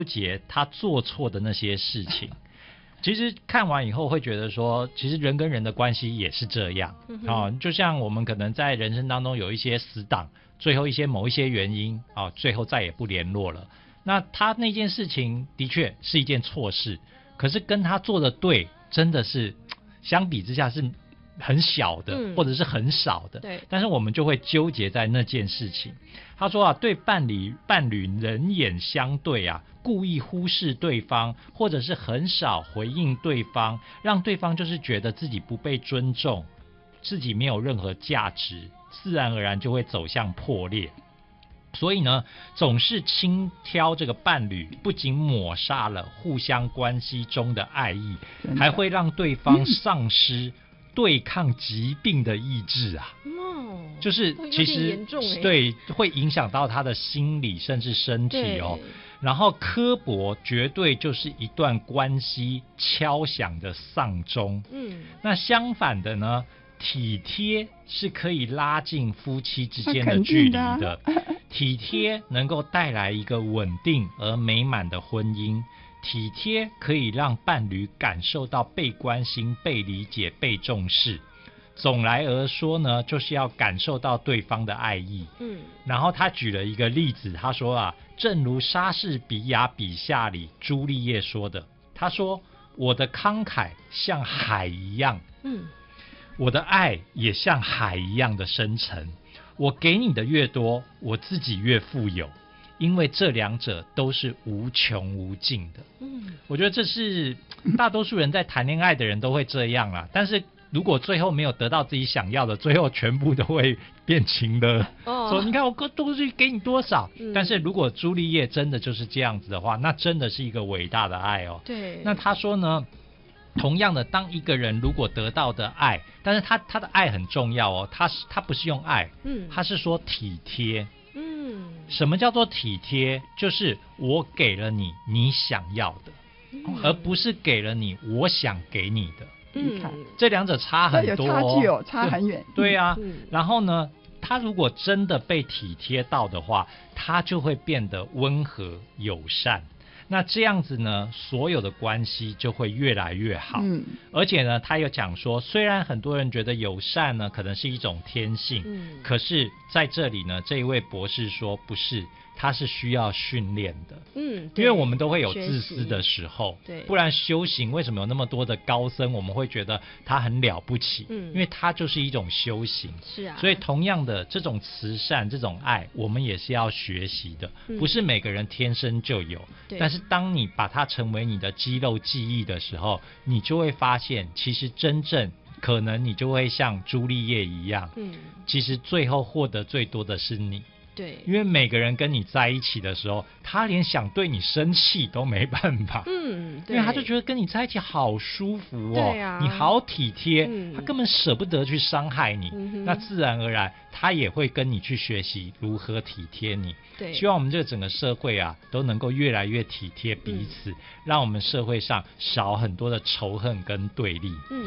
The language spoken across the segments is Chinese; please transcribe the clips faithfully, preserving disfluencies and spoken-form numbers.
结他做错的那些事情。其实看完以后会觉得说，其实人跟人的关系也是这样、嗯哦、就像我们可能在人生当中有一些死党，最后一些某一些原因、哦、最后再也不联络了。那他那件事情的确是一件错事，可是跟他做的对，真的是相比之下是很小的、嗯、或者是很少的，对，但是我们就会纠结在那件事情。他说啊，对伴侣伴侣人眼相对啊，故意忽视对方，或者是很少回应对方，让对方就是觉得自己不被尊重，自己没有任何价值，自然而然就会走向破裂。所以呢，总是轻挑这个伴侣，不仅抹杀了互相关系中的爱意，还会让对方丧失对抗疾病的意志啊。哦，就是其实对会影响到他的心理甚至身体哦。然后刻薄绝对就是一段关系敲响的丧钟。嗯，那相反的呢，体贴是可以拉近夫妻之间的距离的，体贴能够带来一个稳定而美满的婚姻，体贴可以让伴侣感受到被关心、被理解、被重视。总来而说呢，就是要感受到对方的爱意。嗯，然后他举了一个例子，他说啊，正如莎士比亚笔下里朱丽叶说的，他说我的慷慨像海一样，嗯，我的爱也像海一样的深沉，我给你的越多，我自己越富有，因为这两者都是无穷无尽的。嗯，我觉得这是大多数人在谈恋爱的人都会这样啦，但是如果最后没有得到自己想要的，最后全部都会变情的、哦、说你看我都是给你多少、嗯、但是如果朱丽叶真的就是这样子的话，那真的是一个伟大的爱哦。对，那他说呢，同样的，当一个人如果得到的爱，但是他他的爱很重要哦，他他不是用爱，嗯，他是说体贴。嗯，什么叫做体贴？就是我给了你你想要的、嗯、而不是给了你我想给你的。嗯，这两者差很多、哦、 有差距哦，差很远。 对啊、嗯，然后呢，他如果真的被体贴到的话，他就会变得温和友善。那这样子呢，所有的关系就会越来越好。嗯，而且呢，他有讲说，虽然很多人觉得友善呢可能是一种天性，嗯，可是在这里呢，这一位博士说不是，他是需要训练的。嗯，因为我们都会有自私的时候，对，不然修行为什么有那么多的高僧，我们会觉得他很了不起？嗯，因为他就是一种修行。是啊，所以同样的这种慈善、这种爱，我们也是要学习的，嗯、不是每个人天生就有。但是当你把它成为你的肌肉记忆的时候，你就会发现，其实真正可能你就会像朱丽叶一样，嗯，其实最后获得最多的是你。对，因为每个人跟你在一起的时候，他连想对你生气都没办法。嗯，因为他就觉得跟你在一起好舒服哦，对啊，你好体贴、嗯，他根本舍不得去伤害你、嗯。那自然而然，他也会跟你去学习如何体贴你。对，希望我们这个整个社会啊，都能够越来越体贴彼此、嗯，让我们社会上少很多的仇恨跟对立。嗯。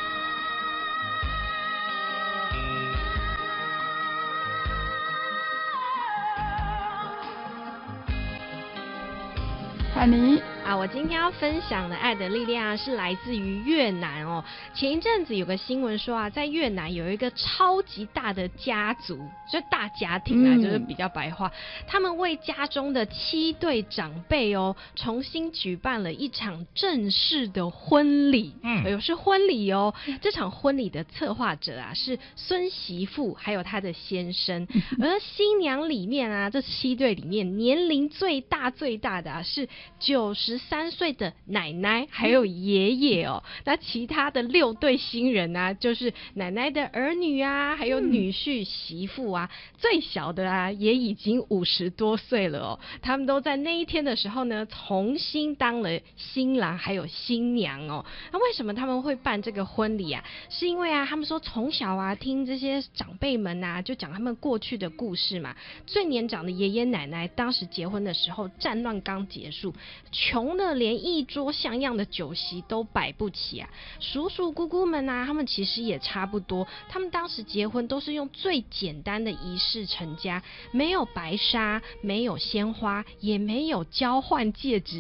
安妮啊，我今天要分享的爱的力量啊，是来自于越南哦。前一阵子有个新闻说啊，在越南有一个超级大的家族，就大家庭啊、嗯，就是比较白话，他们为家中的七对长辈哦，重新举办了一场正式的婚礼。嗯，有是婚礼哦。这场婚礼的策划者啊是孙媳妇，还有他的先生。而新娘里面啊，这七对里面年龄最大最大的啊是九十三岁的奶奶还有爷爷哦，那其他的六对新人啊，就是奶奶的儿女啊，还有女婿媳妇啊，最小的啊也已经五十多岁了哦。他们都在那一天的时候呢，重新当了新郎还有新娘哦。那为什么他们会办这个婚礼啊？是因为啊，他们说从小啊听这些长辈们啊，就讲他们过去的故事嘛。最年长的爷爷奶奶当时结婚的时候，战乱刚结束，穷穷的连一桌像样的酒席都摆不起啊。叔叔姑姑们啊，他们其实也差不多，他们当时结婚都是用最简单的仪式成家，没有白纱，没有鲜花，也没有交换戒指